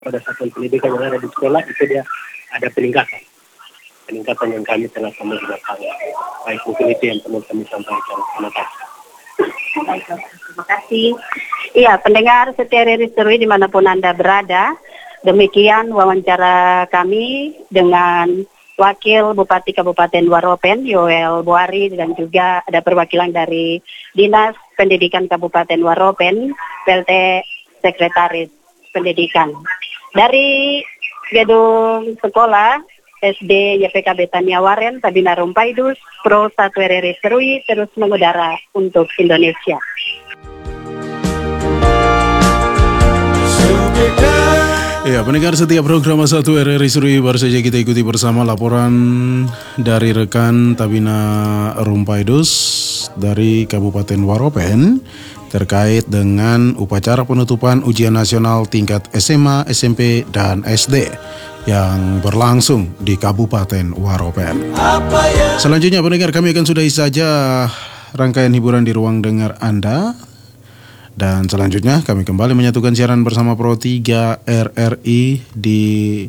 pada satuan pendidikan yang ada di sekolah itu dia ada peningkatan yang kami telah sama di belakang. Baik, mungkin itu yang perlu kami sampaikan. Terima kasih. Baik, terima kasih. Iya, pendengar setia RRI Serui dimanapun Anda berada, demikian wawancara kami dengan Wakil Bupati Kabupaten Waropen, Yoel Boari, dan juga ada perwakilan dari Dinas Pendidikan Kabupaten Waropen, PLT Sekretaris Pendidikan. Dari gedung sekolah SD YPK Betania Waren, Sabina Rumpaidus, Pro 1 RRI Serui terus mengudara untuk Indonesia. Ya, pendengar setiap program 1 RRI Serui, baru saja kita ikuti bersama laporan dari rekan Tabina Rumpaidus dari Kabupaten Waropen terkait dengan upacara penutupan ujian nasional tingkat SMA, SMP, dan SD yang berlangsung di Kabupaten Waropen. Selanjutnya pendengar, kami akan sudahi saja rangkaian hiburan di ruang dengar Anda. Dan selanjutnya kami kembali menyatukan siaran bersama Pro 3 RRI di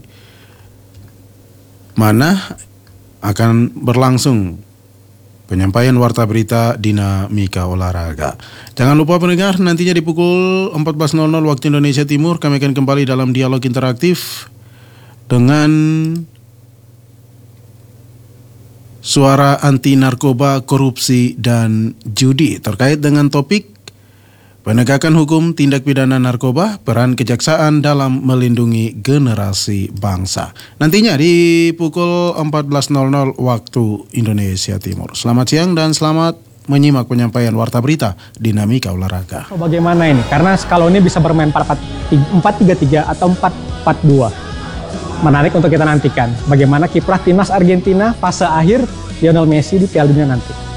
mana akan berlangsung penyampaian warta berita dinamika olahraga. Jangan lupa pendengar, nantinya di pukul 14.00 waktu Indonesia Timur kami akan kembali dalam dialog interaktif dengan suara anti narkoba, korupsi, dan judi terkait dengan topik penegakan hukum tindak pidana narkoba, peran kejaksaan dalam melindungi generasi bangsa. Nantinya di pukul 14.00 waktu Indonesia Timur. Selamat siang dan selamat menyimak penyampaian warta berita dinamika olahraga. Bagaimana ini? Karena Scaloni bisa bermain 4-3-3 atau 4-4-2. Menarik untuk kita nantikan. Bagaimana kiprah timnas Argentina fase akhir Lionel Messi di Piala Dunia nanti.